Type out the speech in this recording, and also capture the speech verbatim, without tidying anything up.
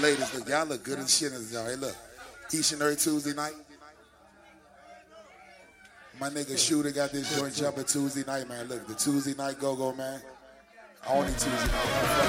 ladies, look, y'all look good as shit as y'all. Hey, look, each and every Tuesday night, my nigga Shooter got this joint jumping Tuesday night, man. Look, the Tuesday night go-go, man. Only Tuesday night.